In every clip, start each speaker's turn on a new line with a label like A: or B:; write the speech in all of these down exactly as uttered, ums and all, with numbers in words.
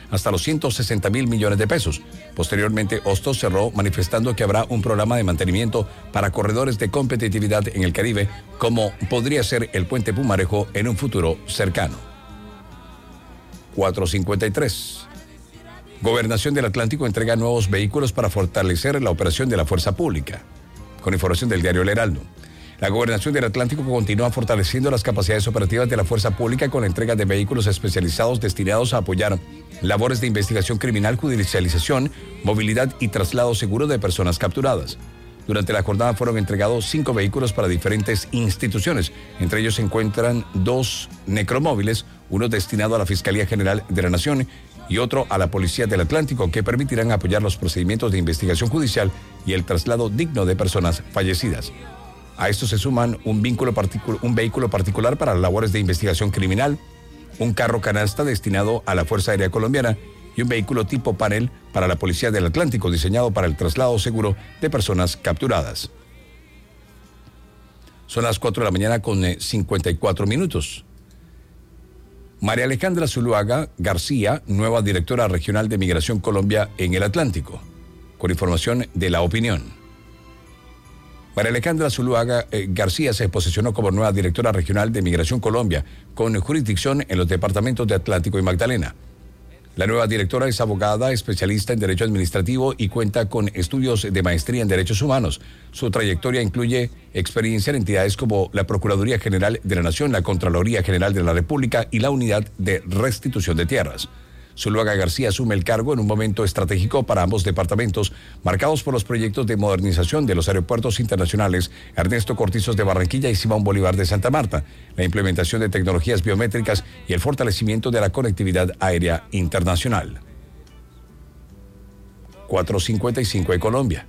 A: hasta los ciento sesenta mil millones de pesos. Posteriormente, Hostos cerró manifestando que habrá un programa de mantenimiento para corredores de competitividad en el Caribe, como podría ser el Puente Pumarejo en un futuro cercano. cuatro cincuenta y tres. Gobernación del Atlántico entrega nuevos vehículos para fortalecer la operación de la fuerza pública. Con información del diario El Heraldo. La Gobernación del Atlántico continúa fortaleciendo las capacidades operativas de la fuerza pública con la entrega de vehículos especializados destinados a apoyar labores de investigación criminal, judicialización, movilidad y traslado seguro de personas capturadas. Durante la jornada fueron entregados cinco vehículos para diferentes instituciones. Entre ellos se encuentran dos necromóviles, uno destinado a la Fiscalía General de la Nación y otro a la Policía del Atlántico, que permitirán apoyar los procedimientos de investigación judicial y el traslado digno de personas fallecidas. A esto se suman un, vínculo particu- un vehículo particular para las labores de investigación criminal, un carro canasta destinado a la Fuerza Aérea Colombiana y un vehículo tipo panel para la Policía del Atlántico, diseñado para el traslado seguro de personas capturadas. Son las cuatro de la mañana con eh, cincuenta y cuatro minutos. María Alejandra Zuluaga García, nueva directora regional de Migración Colombia en el Atlántico. Con información de La Opinión. María Alejandra Zuluaga eh, García se posesionó como nueva directora regional de Migración Colombia, con jurisdicción en los departamentos de Atlántico y Magdalena. La nueva directora es abogada, especialista en Derecho Administrativo y cuenta con estudios de maestría en Derechos Humanos. Su trayectoria incluye experiencia en entidades como la Procuraduría General de la Nación, la Contraloría General de la República y la Unidad de Restitución de Tierras. Zuluaga García asume el cargo en un momento estratégico para ambos departamentos, marcados por los proyectos de modernización de los aeropuertos internacionales Ernesto Cortizos de Barranquilla y Simón Bolívar de Santa Marta, la implementación de tecnologías biométricas y el fortalecimiento de la conectividad aérea internacional. cuatro cincuenta y cinco de Colombia.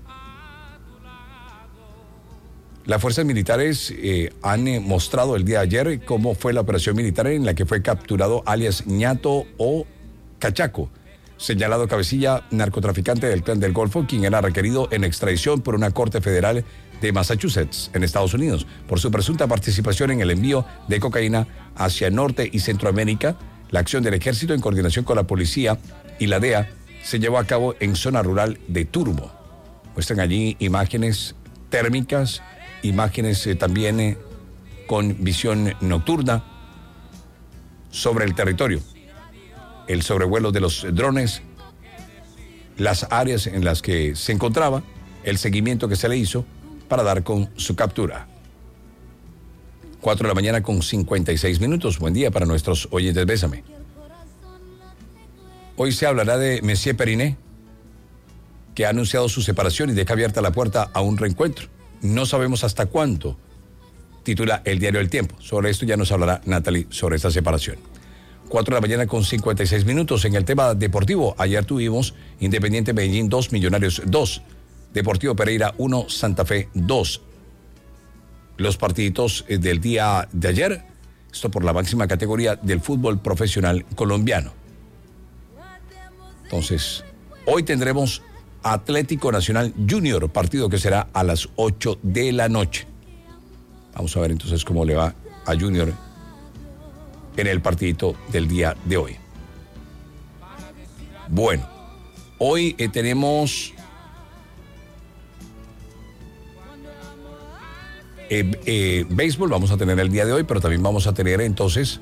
A: Las fuerzas militares eh, han eh, mostrado el día de ayer cómo fue la operación militar en la que fue capturado alias Ñato o Cachaco, señalado cabecilla narcotraficante del Clan del Golfo, quien era requerido en extradición por una corte federal de Massachusetts, en Estados Unidos, por su presunta participación en el envío de cocaína hacia Norte y Centroamérica. La acción del ejército, en coordinación con la policía y la D E A, se llevó a cabo en zona rural de Turbo. Muestran allí imágenes térmicas, imágenes eh, también eh, con visión nocturna sobre el territorio. El sobrevuelo de los drones, las áreas en las que se encontraba, el seguimiento que se le hizo para dar con su captura. cuatro de la mañana con cincuenta y seis minutos. Buen día para nuestros oyentes. Bésame. Hoy se hablará de Monsieur Periné, que ha anunciado su separación y deja abierta la puerta a un reencuentro. No sabemos hasta cuánto, titula el diario El Tiempo. Sobre esto ya nos hablará Natalie sobre esta separación. cuatro de la mañana con cincuenta y seis minutos. En el tema deportivo, ayer tuvimos Independiente Medellín dos, Millonarios dos, Deportivo Pereira uno, Santa Fe dos. Los partiditos del día de ayer, esto por la máxima categoría del fútbol profesional colombiano. Entonces, hoy tendremos Atlético Nacional Junior, partido que será a las ocho de la noche. Vamos a ver entonces cómo le va a Junior en el partidito del día de hoy. Bueno, hoy eh, tenemos eh, eh, béisbol, vamos a tener el día de hoy, pero también vamos a tener entonces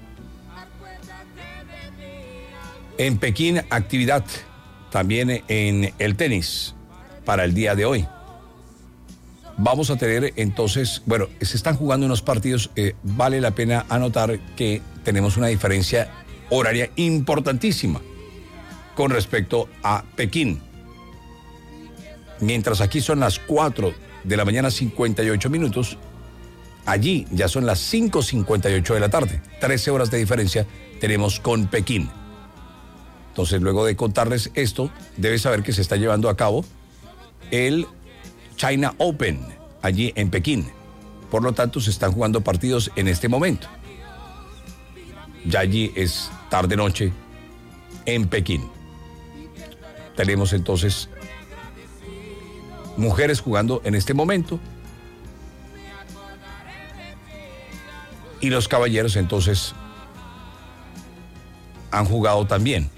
A: en Pekín actividad también en el tenis para el día de hoy. Vamos a tener entonces, bueno, se están jugando unos partidos, eh, vale la pena anotar que tenemos una diferencia horaria importantísima con respecto a Pekín. Mientras aquí son las cuatro de la mañana cincuenta y ocho minutos, allí ya son las cinco cincuenta y ocho de la tarde. trece horas de diferencia tenemos con Pekín. Entonces, luego de contarles esto, debes saber que se está llevando a cabo el China Open, allí en Pekín. Por lo tanto, se están jugando partidos en este momento. Ya allí es tarde-noche en Pekín. Tenemos entonces mujeres jugando en este momento. Y los caballeros entonces han jugado también.